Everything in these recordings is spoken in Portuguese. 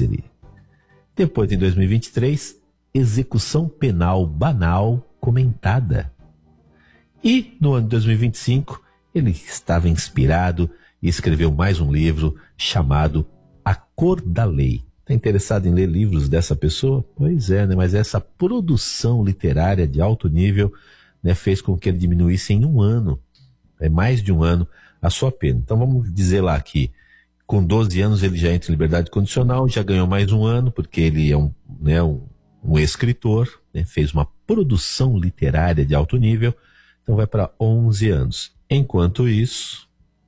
cárcere. Depois, em 2023, execução penal banal comentada. E no ano de 2025, ele estava inspirado e escreveu mais um livro chamado A Cor da Lei. Está interessado em ler livros dessa pessoa? Pois é, né? Mas essa produção literária de alto nível, né, fez com que ele diminuísse em um ano, mais de um ano, a sua pena. Então vamos dizer lá que com 12 anos ele já entra em liberdade condicional, já ganhou mais um ano, porque ele é um escritor, né, fez uma produção literária de alto nível, então vai para 11 anos. Enquanto isso,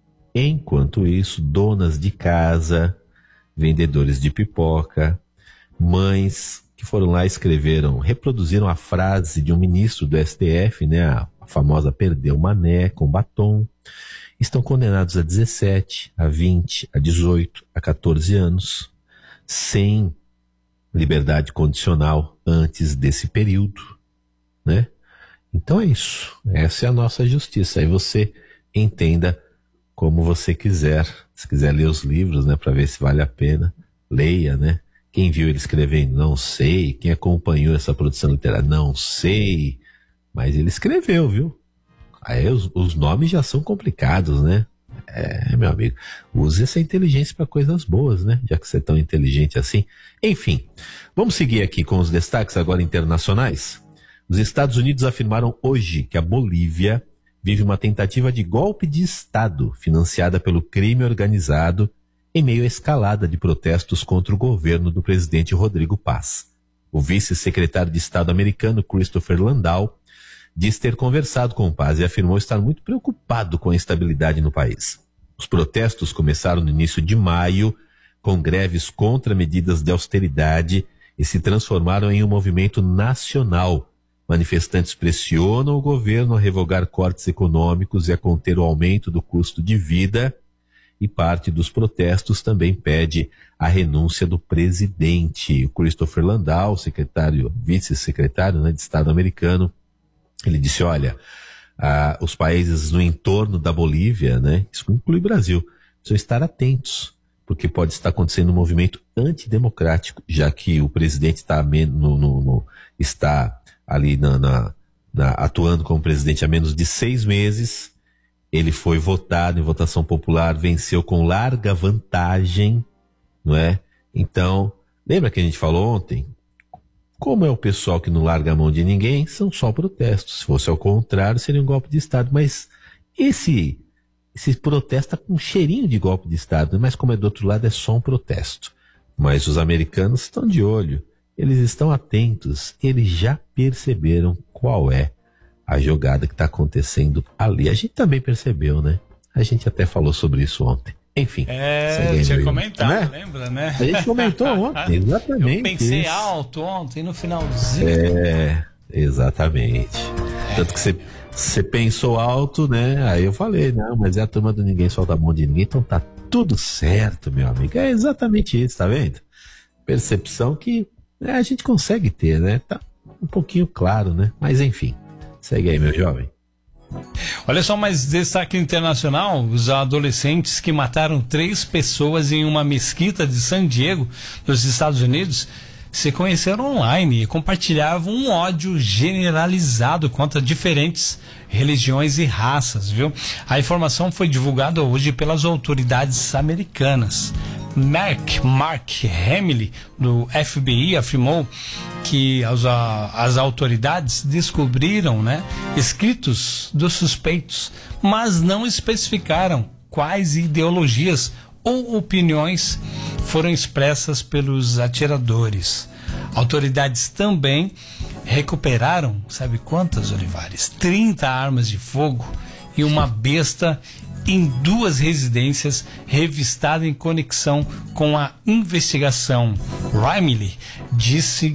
donas de casa, vendedores de pipoca, mães que foram lá e reproduziram a frase de um ministro do STF, né, a famosa perdeu mané com batom, estão condenados a 17, a 20, a 18, a 14 anos, sem liberdade condicional antes desse período, né? Então é isso, essa é a nossa justiça. Aí você entenda como você quiser. Se quiser ler os livros, né, para ver se vale a pena, leia, né? Quem viu ele escrevendo, não sei. Quem acompanhou essa produção literária, não sei. Mas ele escreveu, viu? Aí os nomes já são complicados, né? Meu amigo, use essa inteligência para coisas boas, né? Já que você é tão inteligente assim. Enfim, vamos seguir aqui com os destaques agora internacionais. Os Estados Unidos afirmaram hoje que a Bolívia vive uma tentativa de golpe de Estado financiada pelo crime organizado em meio à escalada de protestos contra o governo do presidente Rodrigo Paz. O vice-secretário de Estado americano, Christopher Landau, diz ter conversado com o Paz e afirmou estar muito preocupado com a instabilidade no país. Os protestos começaram no início de maio, com greves contra medidas de austeridade e se transformaram em um movimento nacional. Manifestantes pressionam o governo a revogar cortes econômicos e a conter o aumento do custo de vida, e parte dos protestos também pede a renúncia do presidente. O Christopher Landau, vice-secretário, né, de Estado americano, ele disse, olha, os países no entorno da Bolívia, né, isso inclui o Brasil, precisam estar atentos, porque pode estar acontecendo um movimento antidemocrático, já que o presidente está ali atuando como presidente há menos de 6 meses, ele foi votado em votação popular, venceu com larga vantagem, não é? Então, lembra que a gente falou ontem? Como é o pessoal que não larga a mão de ninguém, são só protestos. Se fosse ao contrário, seria um golpe de Estado. Mas esse protesto está com um cheirinho de golpe de Estado, mas como é do outro lado, é só um protesto. Mas os americanos estão de olho. Eles estão atentos, eles já perceberam qual é a jogada que está acontecendo ali. A gente também percebeu, né? A gente até falou sobre isso ontem. Enfim. Tinha comentado, né? Lembra, né? A gente comentou ontem, exatamente. Eu pensei alto ontem, no finalzinho. Exatamente. Tanto que você pensou alto, né? Aí eu falei, não, mas é a turma do ninguém solta a mão de ninguém, então tá tudo certo, meu amigo. É exatamente isso, tá vendo? Percepção que a gente consegue ter, né? Tá um pouquinho claro, né? Mas enfim, segue aí, meu jovem. Olha só, mais destaque internacional: os adolescentes que mataram 3 pessoas em uma mesquita de San Diego, nos Estados Unidos, se conheceram online e compartilhavam um ódio generalizado contra diferentes religiões e raças, viu? A informação foi divulgada hoje pelas autoridades americanas. Mark Hamill, do FBI, afirmou que as autoridades descobriram, escritos dos suspeitos, mas não especificaram quais ideologias ou opiniões foram expressas pelos atiradores. Autoridades também recuperaram, sabe quantas, Olivares? 30 armas de fogo e uma besta em 2 residências, revistada em conexão com a investigação. Hamill disse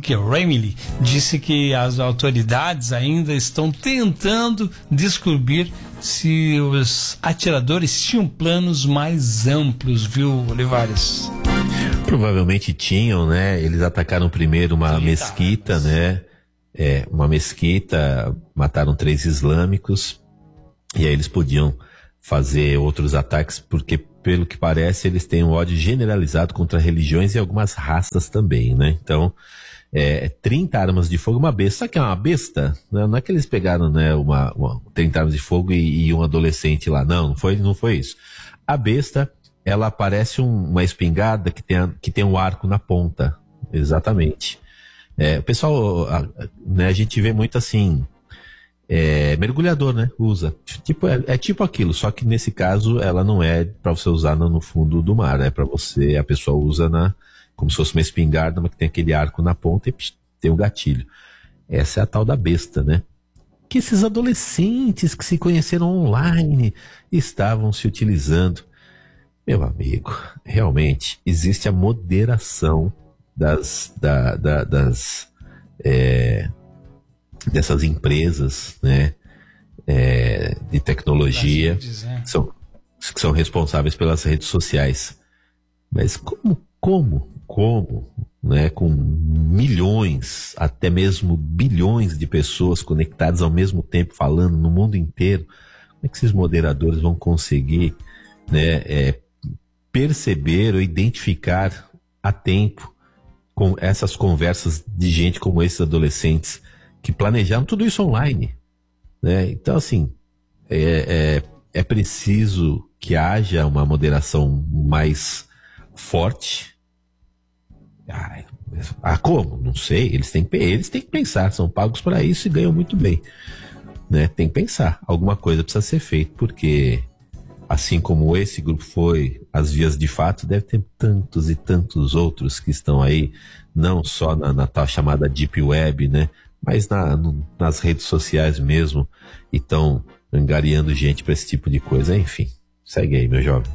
que as autoridades ainda estão tentando descobrir se os atiradores tinham planos mais amplos, viu, Olivares? Provavelmente tinham, né? Eles atacaram primeiro uma mesquita, né? Uma mesquita, mataram 3 islâmicos, e aí eles podiam fazer outros ataques, porque pelo que parece, eles têm um ódio generalizado contra religiões e algumas raças também, né? Então, 30 armas de fogo, uma besta. Sabe que é uma besta? Não é que eles pegaram, né, 30 armas de fogo e um adolescente lá. Não foi isso. A besta, ela parece uma espingarda que tem um arco na ponta. Exatamente. O pessoal, né, a gente vê muito assim, mergulhador, né? Usa. Tipo, tipo aquilo, só que nesse caso ela não é para você usar no fundo do mar, é para você, a pessoa usa como se fosse uma espingarda, mas que tem aquele arco na ponta e tem um gatilho. Essa é a tal da besta, né? Que esses adolescentes que se conheceram online estavam se utilizando. Meu amigo, realmente existe a moderação dessas empresas, né, de tecnologia que são responsáveis pelas redes sociais. Mas como, né, com milhões, até mesmo bilhões de pessoas conectadas ao mesmo tempo, falando no mundo inteiro, como é que esses moderadores vão conseguir, né, perceber ou identificar a tempo com essas conversas de gente como esses adolescentes que planejaram tudo isso online, né? Então, assim, é preciso que haja uma moderação mais forte. Como? Não sei. Eles têm que pensar, são pagos para isso e ganham muito bem, né? Tem que pensar. Alguma coisa precisa ser feita, porque assim como esse grupo foi às vias de fato, deve ter tantos e tantos outros que estão aí, não só na tal chamada Deep Web, né? Mas nas redes sociais mesmo, e estão angariando gente para esse tipo de coisa. Enfim, segue aí, meu jovem.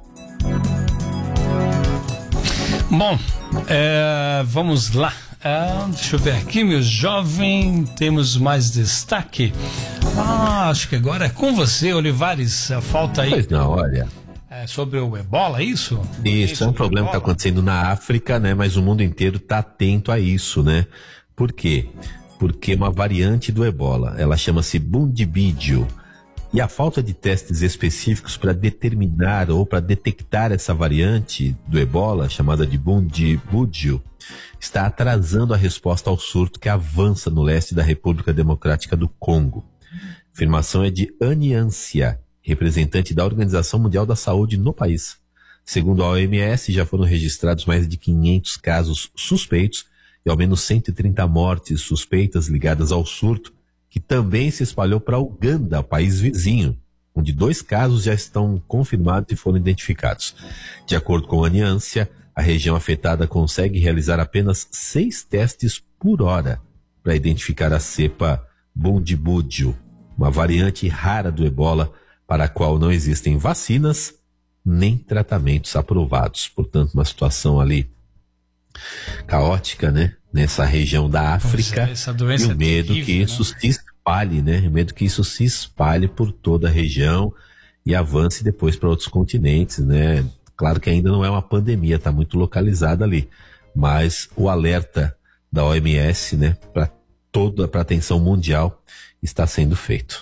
Bom, vamos lá. Deixa eu ver aqui, meu jovem. Temos mais destaque. Acho que agora é com você, Olivares. Falta aí. Pois não, olha. Sobre o ebola, é isso? Isso é um problema que está acontecendo na África, né? Mas o mundo inteiro está atento a isso, né? Por quê? Porque uma variante do ebola, ela chama-se Bundibugyo. E a falta de testes específicos para determinar ou para detectar essa variante do ebola, chamada de Bundibugyo, está atrasando a resposta ao surto que avança no leste da República Democrática do Congo. A afirmação é de Anne Ancia, representante da Organização Mundial da Saúde no país. Segundo a OMS, já foram registrados mais de 500 casos suspeitos e ao menos 130 mortes suspeitas ligadas ao surto, que também se espalhou para Uganda, país vizinho, onde 2 casos já estão confirmados e foram identificados. De acordo com a Aniância, a região afetada consegue realizar apenas 6 testes por hora para identificar a cepa Bundibugyo, uma variante rara do ebola para a qual não existem vacinas nem tratamentos aprovados. Portanto, uma situação ali caótica, né? Nessa região da África, e o medo que isso se espalhe, né? O medo que isso se espalhe por toda a região e avance depois para outros continentes, né? Claro que ainda não é uma pandemia, está muito localizada ali, mas o alerta da OMS, né, para a atenção mundial está sendo feito.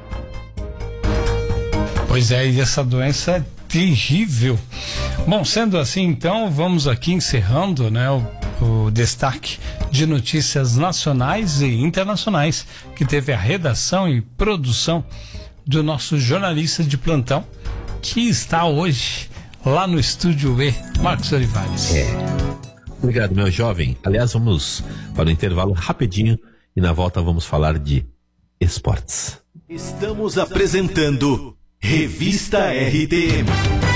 Pois é, e essa doença é terrível. Bom, sendo assim, então, vamos aqui encerrando, né, o destaque de notícias nacionais e internacionais, que teve a redação e produção do nosso jornalista de plantão, que está hoje lá no Estúdio E, Marcos Olivares. Obrigado, meu jovem. Aliás, vamos para o intervalo rapidinho e na volta vamos falar de esportes. Estamos apresentando Revista RTM.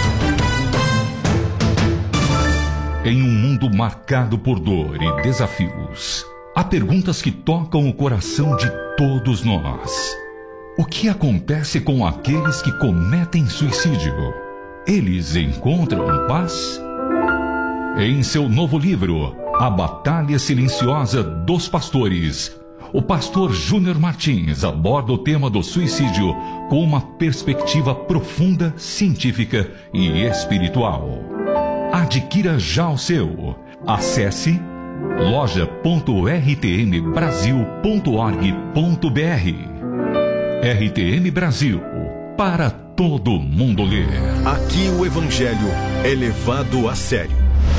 Em um mundo marcado por dor e desafios, há perguntas que tocam o coração de todos nós. O que acontece com aqueles que cometem suicídio? Eles encontram paz? Em seu novo livro, A Batalha Silenciosa dos Pastores, o pastor Júnior Martins aborda o tema do suicídio com uma perspectiva profunda, científica e espiritual. Adquira já o seu. Acesse loja.rtmbrasil.org.br. RTM Brasil, para todo mundo ler. Aqui o Evangelho é levado a sério.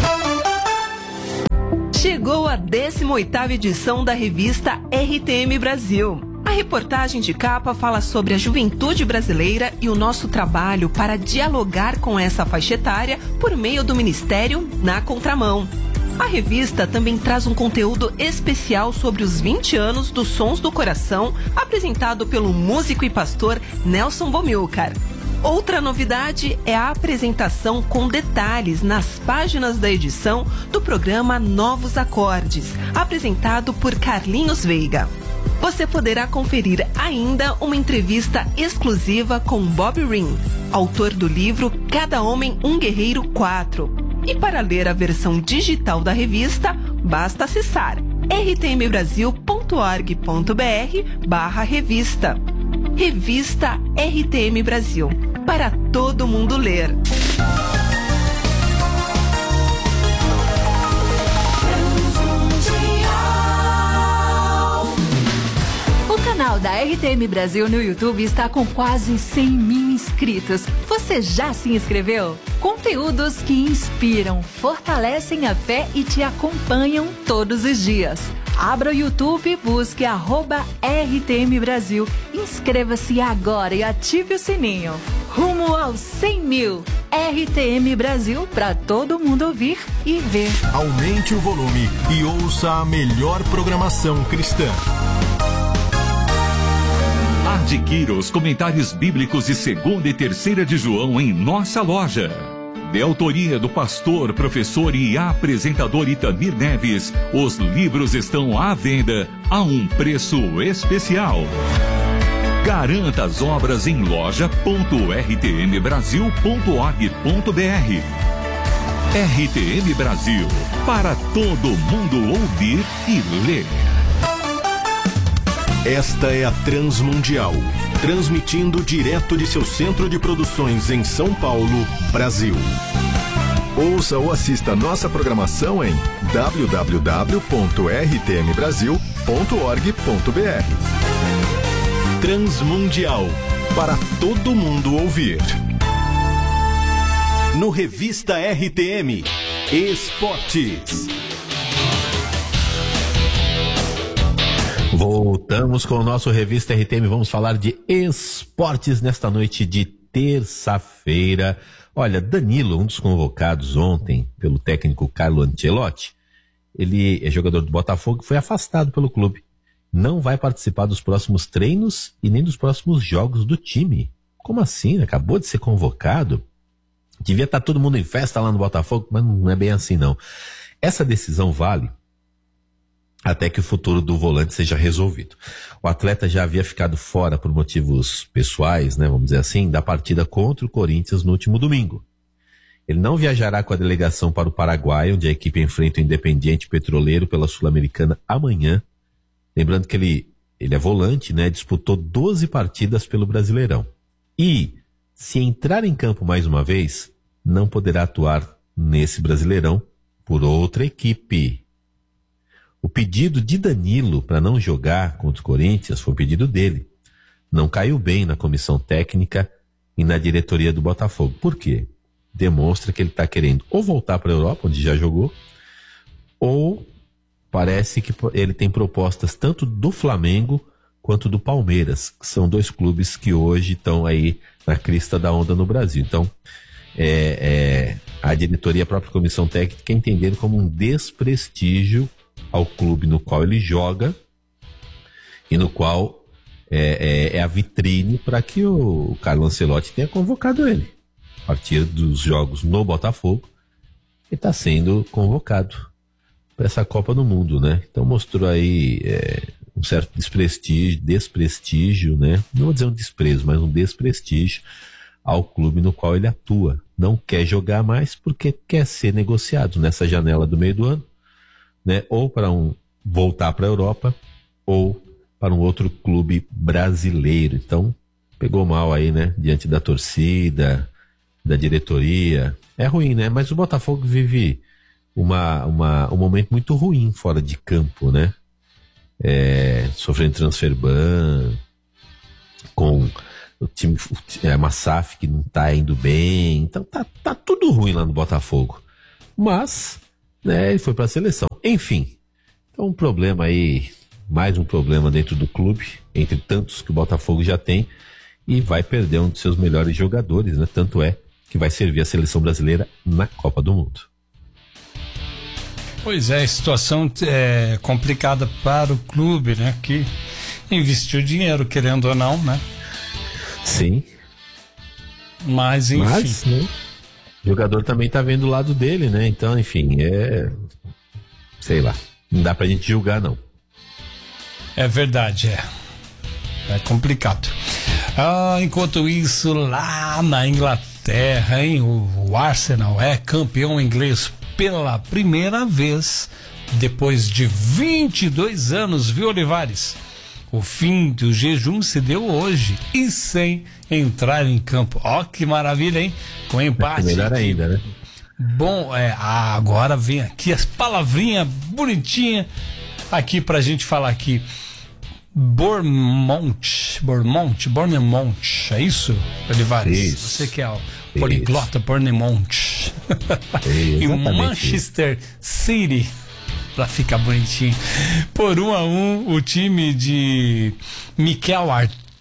Chegou a 18ª edição da revista RTM Brasil. A reportagem de capa fala sobre a juventude brasileira e o nosso trabalho para dialogar com essa faixa etária por meio do Ministério Na Contramão. A revista também traz um conteúdo especial sobre os 20 anos dos Sons do Coração, apresentado pelo músico e pastor Nelson Bomilcar. Outra novidade é a apresentação com detalhes nas páginas da edição do programa Novos Acordes, apresentado por Carlinhos Veiga. Você poderá conferir ainda uma entrevista exclusiva com Bob Ring, autor do livro Cada Homem um Guerreiro 4. E para ler a versão digital da revista, basta acessar rtmbrasil.org.br/revista. Revista RTM Brasil, para todo mundo ler. O canal da RTM Brasil no YouTube está com quase 100 mil inscritos. Você já se inscreveu? Conteúdos que inspiram, fortalecem a fé e te acompanham todos os dias. Abra o YouTube e busque @RTM Brasil. Inscreva-se agora e ative o sininho. Rumo aos 100 mil. RTM Brasil, para todo mundo ouvir e ver. Aumente o volume e ouça a melhor programação cristã. Adquira os comentários bíblicos de 2ª e 3ª de João em nossa loja. De autoria do pastor, professor e apresentador Itamir Neves, os livros estão à venda a um preço especial. Garanta as obras em loja.rtmbrasil.org.br. RTM Brasil, para todo mundo ouvir e ler. Esta é a Transmundial, transmitindo direto de seu centro de produções em São Paulo, Brasil. Ouça ou assista nossa programação em www.rtmbrasil.org.br. Transmundial, para todo mundo ouvir. No Revista RTM, Esportes. Voltamos com o nosso Revista RTM, vamos falar de esportes nesta noite de terça-feira. Olha, Danilo, um dos convocados ontem pelo técnico Carlo Ancelotti, ele é jogador do Botafogo, foi afastado pelo clube. Não vai participar dos próximos treinos e nem dos próximos jogos do time. Como assim? Acabou de ser convocado? Devia estar todo mundo em festa lá no Botafogo, mas não é bem assim não. Essa decisão vale até que o futuro do volante seja resolvido. O atleta já havia ficado fora por motivos pessoais, né, vamos dizer assim, da partida contra o Corinthians no último domingo. Ele não viajará com a delegação para o Paraguai, onde a equipe enfrenta o Independiente Petroleiro pela Sul-Americana amanhã. Lembrando que ele é volante, né, disputou 12 partidas pelo Brasileirão. E, se entrar em campo mais uma vez, não poderá atuar nesse Brasileirão por outra equipe. O pedido de Danilo para não jogar contra o Corinthians foi o pedido dele. Não caiu bem na comissão técnica e na diretoria do Botafogo. Por quê? Demonstra que ele está querendo ou voltar para a Europa, onde já jogou, ou parece que ele tem propostas tanto do Flamengo quanto do Palmeiras, que são dois clubes que hoje estão aí na crista da onda no Brasil. Então, a diretoria, a própria comissão técnica, entenderam como um desprestígio ao clube no qual ele joga e no qual é a vitrine para que o Carlo Ancelotti tenha convocado ele. A partir dos jogos no Botafogo, ele está sendo convocado para essa Copa do Mundo, né? Então mostrou aí um certo desprestígio, né? Não vou dizer um desprezo, mas um desprestígio ao clube no qual ele atua. Não quer jogar mais porque quer ser negociado nessa janela do meio do ano, né? Ou para voltar para a Europa ou para um outro clube brasileiro. Então pegou mal aí, né? Diante da torcida, da diretoria. É ruim, né? Mas o Botafogo vive um momento muito ruim fora de campo, né? Sofrendo transfer ban, com o time é uma SAF que não tá indo bem, então tá tudo ruim lá no Botafogo. Mas, né, ele foi para a seleção. Enfim, então um problema aí, mais um problema dentro do clube, entre tantos que o Botafogo já tem, e vai perder um dos seus melhores jogadores, né? Tanto é que vai servir a seleção brasileira na Copa do Mundo. Pois é, a situação é complicada para o clube, né? Que investiu dinheiro, querendo ou não, né? Sim. Mas, enfim. Mas, né, o jogador também tá vendo o lado dele, né? Então, enfim, sei lá. Não dá pra gente julgar, não. É verdade, é complicado. Enquanto isso, lá na Inglaterra, hein, o Arsenal é campeão inglês pela primeira vez depois de 22 anos, viu, Olivares? O fim do jejum se deu hoje e sem entrar em campo. Ó, que maravilha, hein? Com empate. Melhor ainda, né? Bom, agora vem aqui as palavrinhas bonitinhas aqui pra gente falar aqui. Bournemouth, é isso, Olivares? Isso. Você que é o poliglota Bournemouth. E o Manchester City, pra ficar bonitinho. Por 1-1, o time de Mikel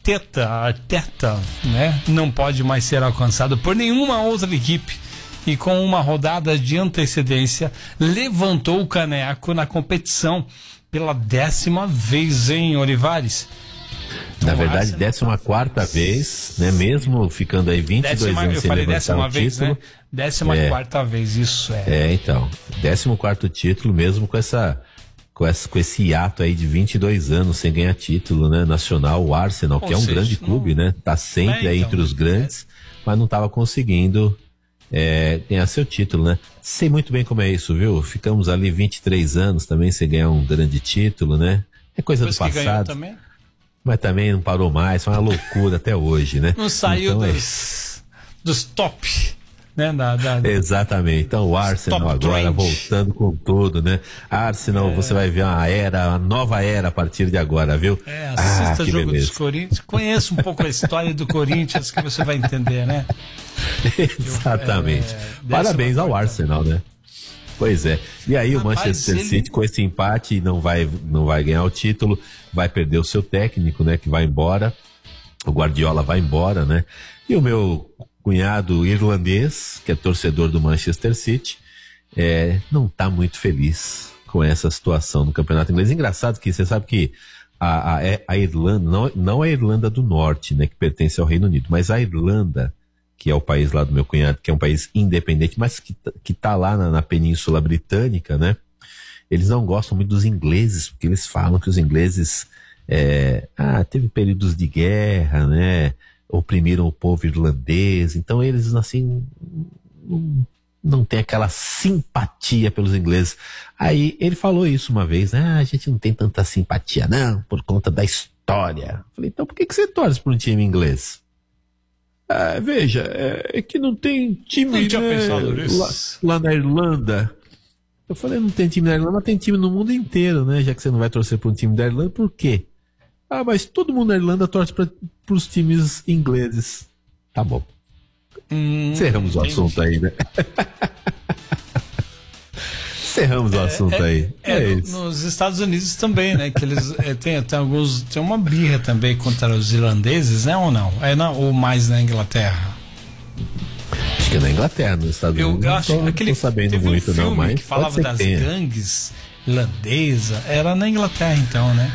Arteta, né, não pode mais ser alcançado por nenhuma outra equipe. E com uma rodada de antecedência, levantou o caneco na competição pela 10ª vez, hein, Olivares? Na verdade, 14ª vez, né? Mesmo ficando aí 22 anos sem levantar o título. Né? 14ª vez, isso é. Então, 14º título, mesmo com esse hiato aí de 22 anos sem ganhar título, né? Nacional, o Arsenal, que é um grande clube, né? Tá sempre aí entre os grandes, mas não estava conseguindo ganhar seu título, né? Sei muito bem como é isso, viu? Ficamos ali 23 anos também sem ganhar um grande título, né? É coisa do passado. Mas também não parou mais, foi uma loucura até hoje, né? Não saiu então, dos top, né? Exatamente. Então o Arsenal agora voltando com tudo, né? Arsenal, você vai ver uma nova era a partir de agora, viu? Assista o jogo dos Corinthians. Conheça um pouco a história do Corinthians que você vai entender, né? Exatamente. Parabéns ao Arsenal, né? Pois é. E aí o Manchester City com esse empate não vai ganhar o título, vai perder o seu técnico, né? Que vai embora. O Guardiola vai embora, né? E o meu cunhado irlandês, que é torcedor do Manchester City, não tá muito feliz com essa situação no campeonato inglês. Engraçado que você sabe que a Irlanda, não a Irlanda do Norte, né? Que pertence ao Reino Unido, mas a Irlanda, que é o país lá do meu cunhado, que é um país independente, mas que tá lá na Península Britânica, né? Eles não gostam muito dos ingleses, porque eles falam que os ingleses teve períodos de guerra, né? Oprimiram o povo irlandês, então eles, assim, não tem aquela simpatia pelos ingleses. Aí ele falou isso uma vez, né? A gente não tem tanta simpatia, não, por conta da história. Falei, então por que você torce para um time inglês? Veja, é que não tem time, lá na Irlanda. Eu falei, não tem time na Irlanda, mas tem time no mundo inteiro, né? Já que você não vai torcer para um time da Irlanda, por quê? Mas todo mundo na Irlanda torce para os times ingleses. Tá bom. Encerramos o assunto aí, né? Encerramos o assunto aí. Isso. Nos Estados Unidos também, né? Que eles tem uma birra também contra os irlandeses, né? Ou não? Ou mais na Inglaterra? Acho que é na Inglaterra, nos Estados Unidos. Eu acho que não tô sabendo muito, não, mas que falava das gangues irlandesas. Era na Inglaterra, então, né?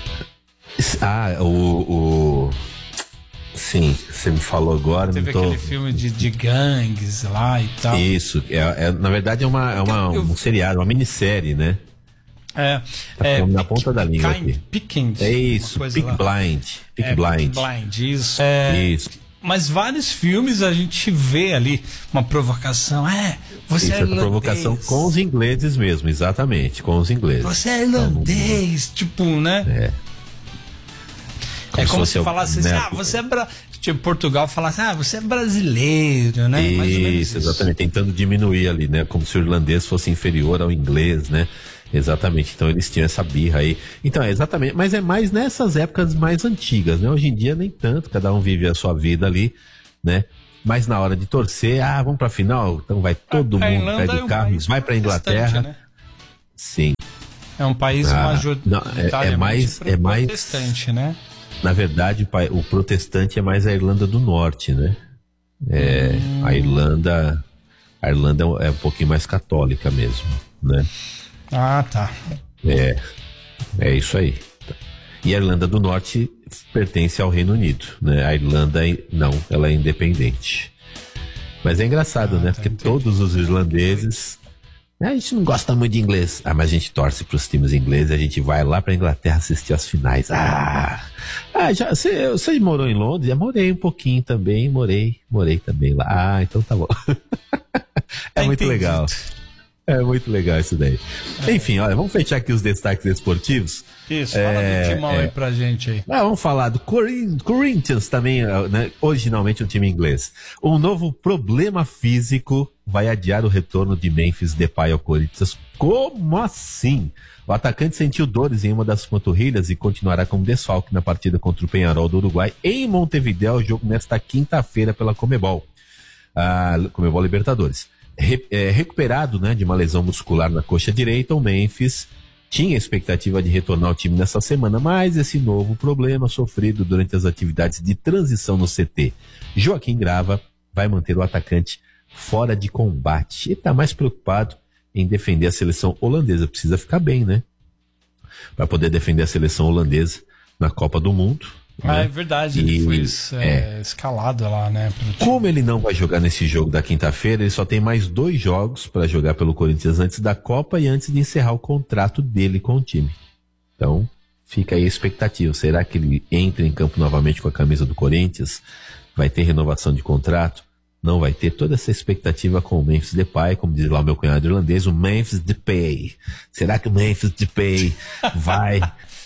Sim, você me falou agora. Teve aquele filme de gangues lá e tal. Isso, na verdade um seriado, uma minissérie, né? Na ponta da língua aqui. Pickens. É isso, Peaky Blind. Peaky Blind, isso. Isso. Mas vários filmes a gente vê ali uma provocação. Você é irlandês. Provocação com os ingleses mesmo, exatamente, com os ingleses. Você é irlandês, tipo, né? Como se falasse assim, você é tipo Portugal falasse, você é brasileiro, né? Isso, exatamente, tentando diminuir ali, né? Como se o irlandês fosse inferior ao inglês, né? Exatamente, então eles tinham essa birra aí. Então, exatamente, mas é mais nessas épocas mais antigas, né? Hoje em dia nem tanto, cada um vive a sua vida ali, né? Mas na hora de torcer, vamos pra final, então vai todo mundo, pega o carro, vai pra Inglaterra. Né? Sim. É um país é mais protestante, né? Na verdade, o protestante é mais a Irlanda do Norte, né? A Irlanda é um pouquinho mais católica mesmo, né? Ah, tá. É isso aí. E a Irlanda do Norte pertence ao Reino Unido, né? A Irlanda não, ela é independente. Mas é engraçado, né? Porque todos os irlandeses... A gente não gosta muito de inglês. Mas a gente torce para os times ingleses, a gente vai lá para Inglaterra assistir as finais. Você morou em Londres? Já morei um pouquinho também, morei também lá. Então tá bom. É muito legal. É muito legal isso daí. Enfim, olha, vamos fechar aqui os destaques esportivos. Isso, fala do timão aí pra gente aí. Vamos falar do Corinthians também, né? Originalmente um time inglês. Um novo problema físico vai adiar o retorno de Memphis Depay ao Corinthians. Como assim? O atacante sentiu dores em uma das panturrilhas e continuará como desfalque na partida contra o Peñarol do Uruguai em Montevidéu, jogo nesta quinta-feira pela Conmebol. Conmebol Libertadores. Recuperado, né, de uma lesão muscular na coxa direita, o Memphis tinha expectativa de retornar ao time nessa semana, mas esse novo problema sofrido durante as atividades de transição no CT. Joaquim Grava vai manter o atacante fora de combate e está mais preocupado em defender a seleção holandesa. Precisa ficar bem, né? Para poder defender a seleção holandesa na Copa do Mundo. Né? É verdade, ele foi escalado lá, né? Como ele não vai jogar nesse jogo da quinta-feira, ele só tem mais 2 jogos para jogar pelo Corinthians antes da Copa e antes de encerrar o contrato dele com o time. Então, fica aí a expectativa. Será que ele entra em campo novamente com a camisa do Corinthians? Vai ter renovação de contrato? Não vai ter toda essa expectativa com o Memphis Depay, como diz lá o meu cunhado irlandês, o Memphis Depay. Será que o Memphis Depay vai...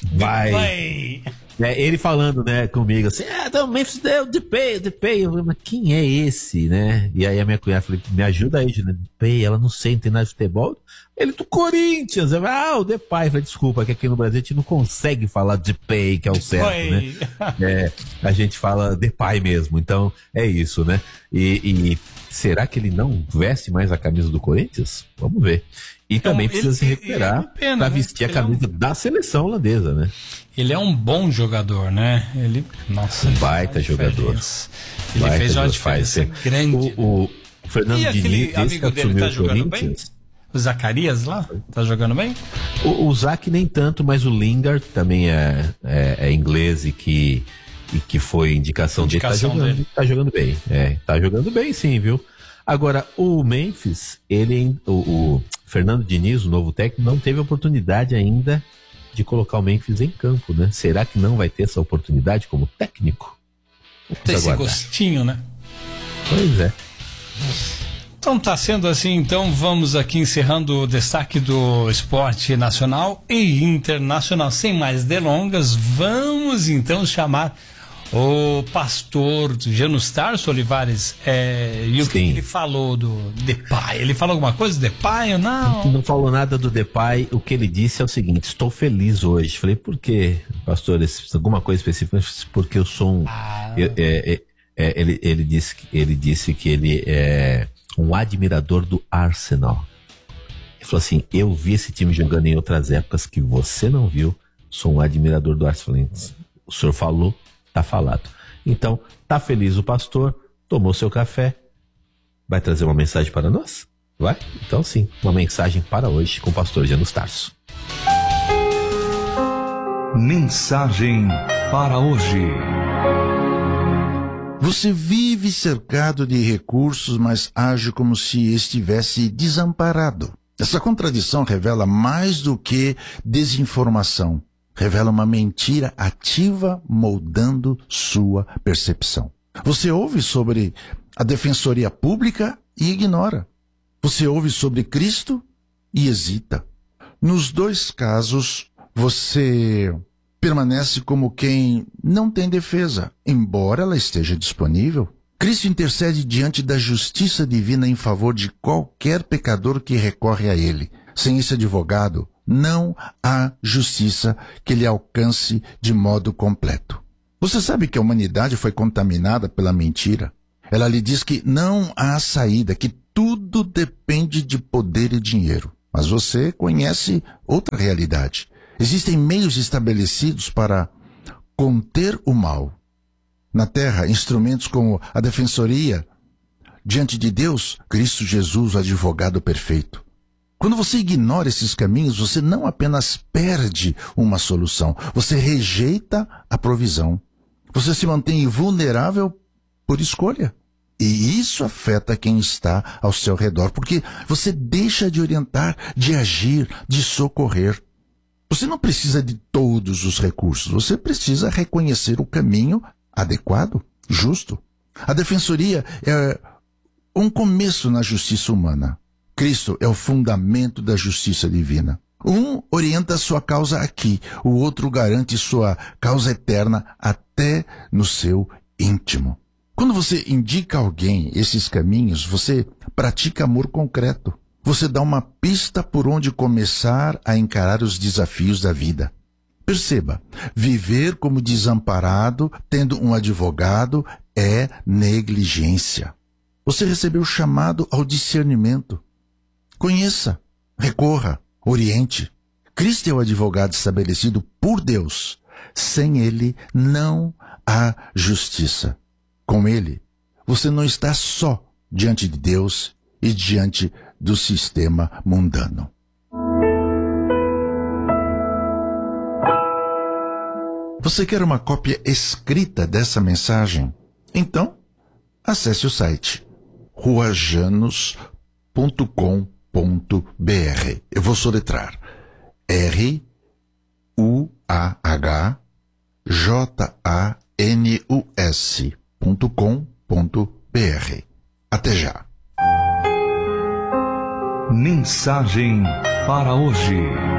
Ele falando, né, comigo assim, então Memphis Depay. Eu falei, mas quem é esse, né? E aí a minha cunhada falou, me ajuda aí, Juliana. Depay, ela não sei, não tem nada de futebol. Ele do Corinthians. Eu falei, o Depay. Eu falei, desculpa, que aqui no Brasil a gente não consegue falar Depay, que é o certo, né? A gente fala Depay mesmo, então é isso, né? E será que ele não veste mais a camisa do Corinthians? Vamos ver. E então, também precisa se recuperar para vestir a camisa da seleção holandesa, né? Ele é um bom jogador, né? Um baita jogador. Ele fez uma diferença grande. O Fernando Diniz, esse que assumiu o Corinthians. O Zacarias lá? Tá jogando bem? O Zac nem tanto, mas o Lingard também é inglês e que foi indicação dele. Tá jogando bem. Tá jogando bem sim, viu? Agora, o Memphis, o Fernando Diniz, o novo técnico, não teve oportunidade ainda de colocar o Memphis em campo, né? Será que não vai ter essa oportunidade como técnico? Tem esse gostinho, né? Pois é. Então tá sendo assim, então vamos aqui encerrando o destaque do esporte nacional e internacional. Sem mais delongas, vamos então chamar o pastor Janus Tarso Olivares, e o que ele falou do Depay? Ele falou alguma coisa do Depay ou não? Não falou nada do Depay. O que ele disse é o seguinte: estou feliz hoje. Falei, por quê, pastor? Alguma coisa específica? Porque eu sou um... Ele disse que ele é um admirador do Arsenal. Ele falou assim, eu vi esse time jogando em outras épocas que você não viu. Sou um admirador do Arsenal. Falei, o senhor falou, tá falado. Então, tá feliz o pastor, tomou seu café, vai trazer uma mensagem para nós? Vai? Então sim, uma mensagem para hoje com o pastor Janus Tarso. Mensagem para hoje. Você vive cercado de recursos, mas age como se estivesse desamparado. Essa contradição revela mais do que desinformação. Revela uma mentira ativa moldando sua percepção. Você ouve sobre a defensoria pública e ignora. Você ouve sobre Cristo e hesita. Nos dois casos, você permanece como quem não tem defesa, embora ela esteja disponível. Cristo intercede diante da justiça divina em favor de qualquer pecador que recorre a ele. Sem esse advogado, não há justiça que lhe alcance de modo completo. Você sabe que a humanidade foi contaminada pela mentira? Ela lhe diz que não há saída, que tudo depende de poder e dinheiro. Mas você conhece outra realidade. Existem meios estabelecidos para conter o mal. Na terra, instrumentos como a defensoria, diante de Deus, Cristo Jesus, o advogado perfeito. Quando você ignora esses caminhos, você não apenas perde uma solução, você rejeita a provisão. Você se mantém vulnerável por escolha. E isso afeta quem está ao seu redor, porque você deixa de orientar, de agir, de socorrer. Você não precisa de todos os recursos, você precisa reconhecer o caminho adequado, justo. A defensoria é um começo na justiça humana. Cristo é o fundamento da justiça divina. Um orienta a sua causa aqui, o outro garante sua causa eterna até no seu íntimo. Quando você indica a alguém esses caminhos, você pratica amor concreto. Você dá uma pista por onde começar a encarar os desafios da vida. Perceba, viver como desamparado, tendo um advogado, é negligência. Você recebeu o chamado ao discernimento. Conheça, recorra, oriente. Cristo é o advogado estabelecido por Deus. Sem ele não há justiça. Com ele, você não está só diante de Deus e diante do sistema mundano. Você quer uma cópia escrita dessa mensagem? Então, acesse o site ruajanus.com.br. Eu vou soletrar ruajanus.com.br. Até já. Mensagem para hoje.